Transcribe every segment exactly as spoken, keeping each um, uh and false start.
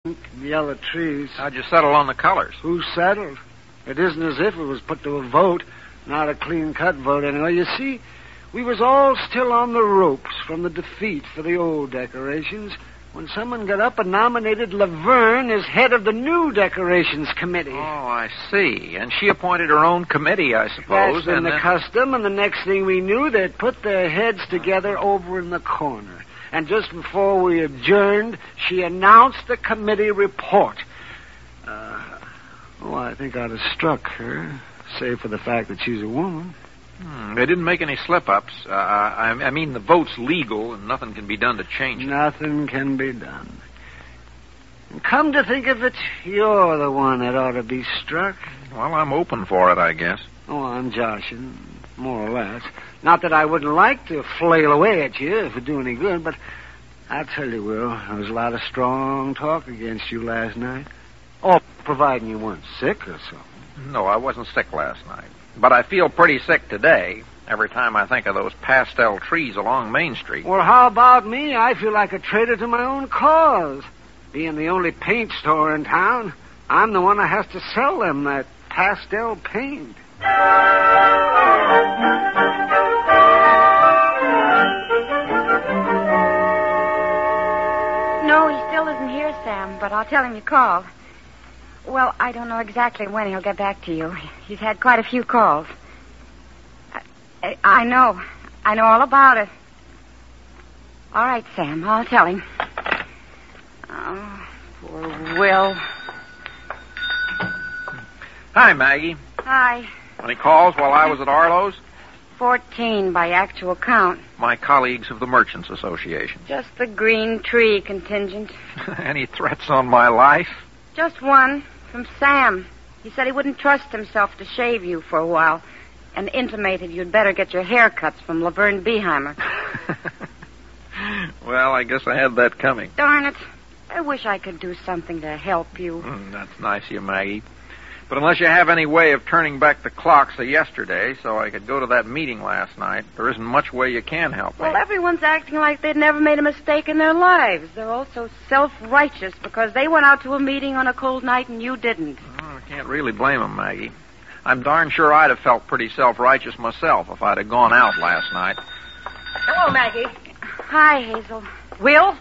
yellow trees. How'd you settle on the colors? Who settled? It isn't as if it was put to a vote. Not a clean-cut vote, anyway. You see, we was all still on the ropes from the defeat for the old decorations when someone got up and nominated Laverne as head of the new decorations committee. Oh, I see. And she appointed her own committee, I suppose. That's been and the then... custom, and the next thing we knew, they'd put their heads together over in the corner. And just before we adjourned, she announced the committee report. Uh, oh, I think I'd have struck her, save for the fact that she's a woman. Hmm, they didn't make any slip-ups. Uh, I, I mean, the vote's legal, and nothing can be done to change it. Nothing can be done. And come to think of it, you're the one that ought to be struck. Well, I'm open for it, I guess. Oh, I'm joshing, more or less. Not that I wouldn't like to flail away at you if it'd do any good, but I'll tell you, Will, there was a lot of strong talk against you last night. Oh, providing you weren't sick or something. No, I wasn't sick last night. But I feel pretty sick today every time I think of those pastel trees along Main Street. Well, how about me? I feel like a traitor to my own cause. Being the only paint store in town, I'm the one that has to sell them that pastel paint. No, he still isn't here, Sam, but I'll tell him you called. Well, I don't know exactly when he'll get back to you. He's had quite a few calls. I, I know. I know all about it. All right, Sam, I'll tell him. Oh, poor Will. Hi, Maggie. Hi. Any calls while I was at Arlo's? Fourteen by actual count. My colleagues of the Merchants Association. Just the green tree contingent. Any threats on my life? Just one. From Sam. He said he wouldn't trust himself to shave you for a while and intimated you'd better get your haircuts from Laverne Beeheimer. Well, I guess I had that coming. Darn it. I wish I could do something to help you. Mm, that's nice of you, Maggie. But unless you have any way of turning back the clocks of yesterday so I could go to that meeting last night, there isn't much way you can help me. Well, everyone's acting like they'd never made a mistake in their lives. They're all so self-righteous because they went out to a meeting on a cold night and you didn't. Oh, I can't really blame them, Maggie. I'm darn sure I'd have felt pretty self-righteous myself if I'd have gone out last night. Hello, Maggie. Hi, Hazel. Will?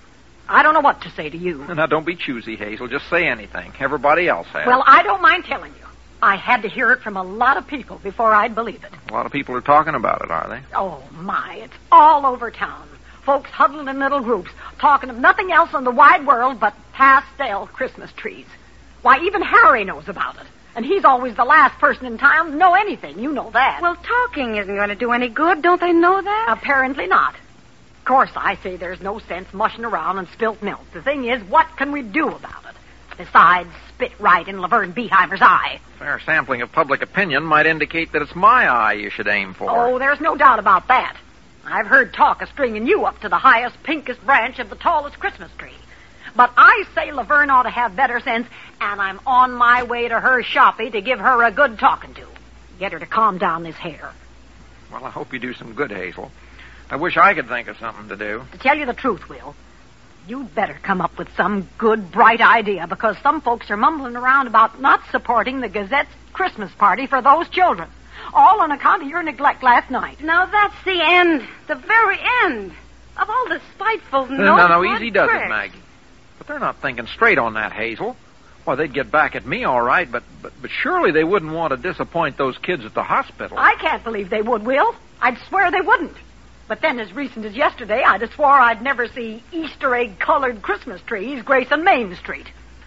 I don't know what to say to you. Now, don't be choosy, Hazel. Just say anything. Everybody else has. Well, I don't mind telling you. I had to hear it from a lot of people before I'd believe it. A lot of people are talking about it, are they? Oh, my. It's all over town. Folks huddled in little groups, talking of nothing else in the wide world but pastel Christmas trees. Why, even Harry knows about it. And he's always the last person in town to know anything. You know that. Well, talking isn't going to do any good. Don't they know that? Apparently not. Of course, I say there's no sense mushing around and spilt milk. The thing is, what can we do about it? Besides, spit right in Laverne Beeheimer's eye. A fair sampling of public opinion might indicate that it's my eye you should aim for. Oh, there's no doubt about that. I've heard talk of stringing you up to the highest, pinkest branch of the tallest Christmas tree. But I say Laverne ought to have better sense, and I'm on my way to her shoppy to give her a good talking to. Get her to calm down this hair. Well, I hope you do some good, Hazel. I wish I could think of something to do. To tell you the truth, Will, you'd better come up with some good, bright idea, because some folks are mumbling around about not supporting the Gazette's Christmas party for those children, all on account of your neglect last night. Now, that's the end, the very end of all the spiteful, No, no, no, no-fun easy does tricks. it, Maggie. But they're not thinking straight on that, Hazel. Why, they'd get back at me all right, but, but, but surely they wouldn't want to disappoint those kids at the hospital. I can't believe they would, Will. I'd swear they wouldn't. But then, as recent as yesterday, I'd have swore I'd never see Easter egg-colored Christmas trees gracing Main Street.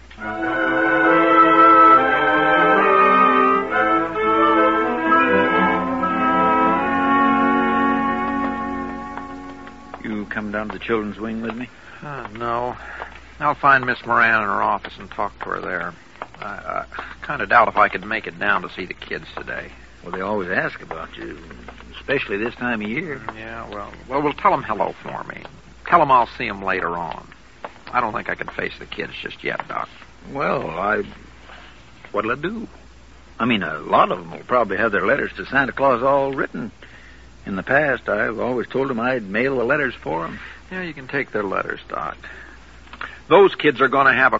You come down to the children's wing with me? Uh, no. I'll find Miss Moran in her office and talk to her there. I, I kind of doubt if I could make it down to see the kids today. Well, they always ask about you, especially this time of year. Yeah, well, well, we'll tell them hello for me. Tell them I'll see them later on. I don't think I can face the kids just yet, Doc. Well, I... what'll I do? I mean, a lot of them will probably have their letters to Santa Claus all written. In the past, I've always told them I'd mail the letters for them. Yeah, you can take their letters, Doc. Those kids are going to have a